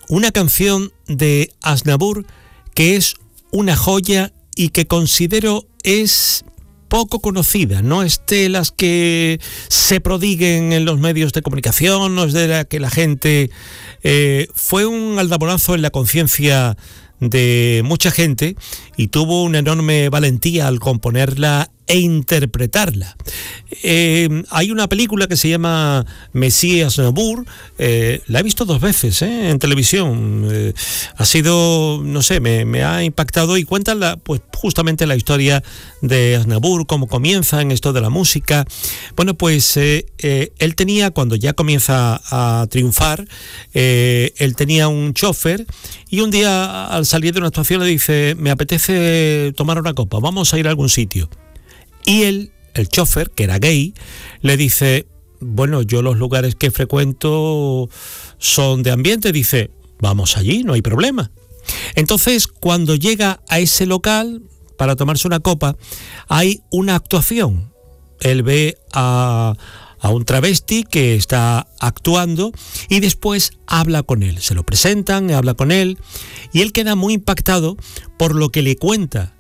una canción de Aznavour que es una joya y que considero es poco conocida, no es de las que se prodiguen en los medios de comunicación, no es de la que la gente... fue un aldabonazo en la conciencia de mucha gente y tuvo una enorme valentía al componerla e interpretarla. Hay una película que se llama Monsieur Aznavour, la he visto 2 veces en televisión, ha sido, no sé, me ha impactado y cuenta pues justamente la historia de Aznavour, cómo comienza en esto de la música. Bueno, pues él tenía, cuando ya comienza a triunfar, él tenía un chofer y un día al salir de una actuación le dice: me apetece tomar una copa, vamos a ir a algún sitio. Y él, el chofer, que era gay, le dice: bueno, yo los lugares que frecuento son de ambiente. Dice: vamos allí, no hay problema. Entonces, cuando llega a ese local para tomarse una copa, hay una actuación. Él ve a un travesti que está actuando y después habla con él. Se lo presentan, habla con él y él queda muy impactado por lo que le cuenta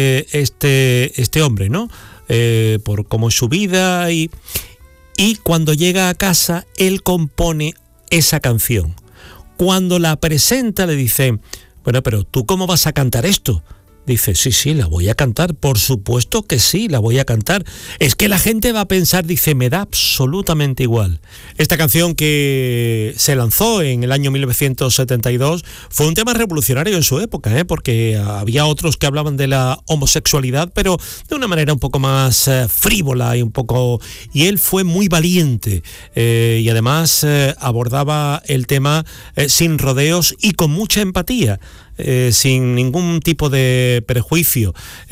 este hombre, ¿no? Por cómo es su vida y cuando llega a casa él compone esa canción. Cuando la presenta le dice: bueno, pero ¿tú cómo vas a cantar esto? Dice: sí, la voy a cantar, por supuesto que sí, la voy a cantar. Es que la gente va a pensar, dice, me da absolutamente igual. Esta canción que se lanzó en el año 1972 fue un tema revolucionario en su época, porque había otros que hablaban de la homosexualidad, pero de una manera un poco más frívola y él fue muy valiente y además abordaba el tema sin rodeos y con mucha empatía. Sin ningún tipo de prejuicio,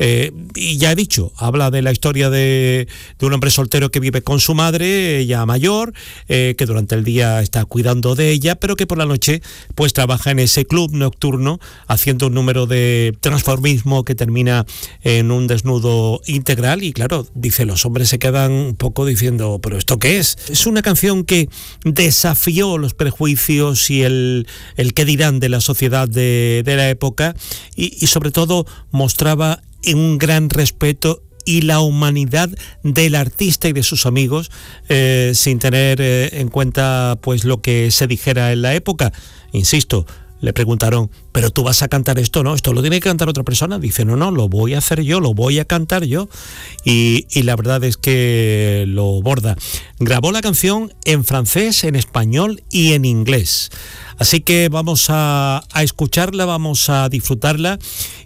y ya he dicho, habla de la historia de un hombre soltero que vive con su madre, ya mayor, que durante el día está cuidando de ella, pero que por la noche pues trabaja en ese club nocturno haciendo un número de transformismo que termina en un desnudo integral. Y claro, dice, los hombres se quedan un poco diciendo: ¿pero esto qué es? Es una canción que desafió los prejuicios y el qué dirán de la sociedad de la época y sobre todo mostraba un gran respeto y la humanidad del artista y de sus amigos, sin tener en cuenta pues lo que se dijera en la época. Insisto, le preguntaron: ¿pero tú vas a cantar esto? No, esto lo tiene que cantar otra persona. Dice: no, lo voy a hacer yo, lo voy a cantar yo. Y la verdad es que lo borda. Grabó la canción en francés, en español y en inglés. Así que vamos a escucharla, vamos a disfrutarla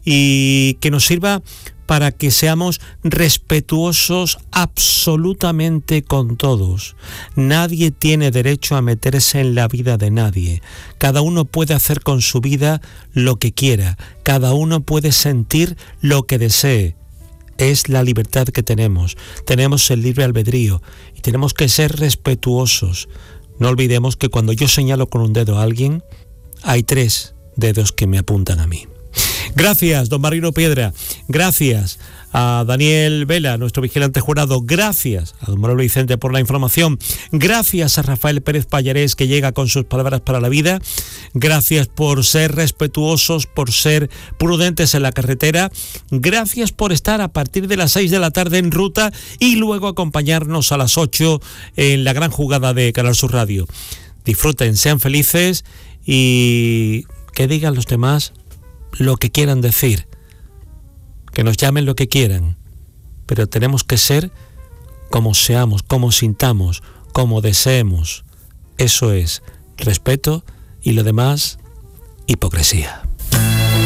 y que nos sirva para que seamos respetuosos absolutamente con todos. Nadie tiene derecho a meterse en la vida de nadie. Cada uno puede hacer con su vida lo que quiera. Cada uno puede sentir lo que desee. Es la libertad que tenemos. Tenemos el libre albedrío y tenemos que ser respetuosos. No olvidemos que cuando yo señalo con un dedo a alguien, hay 3 dedos que me apuntan a mí. Gracias, don Marino Piedra. Gracias a Daniel Vela, nuestro vigilante jurado. Gracias a don Manuel Vicente por la información. Gracias a Rafael Pérez Pallarés, que llega con sus palabras para la vida. Gracias por ser respetuosos, por ser prudentes en la carretera. Gracias por estar a partir de las 6 de la tarde en ruta y luego acompañarnos a las 8 en la gran jugada de Canal Sur Radio. Disfruten, sean felices y que digan los demás lo que quieran decir, que nos llamen lo que quieran, pero tenemos que ser como seamos, como sintamos, como deseemos. Eso es respeto y lo demás, hipocresía.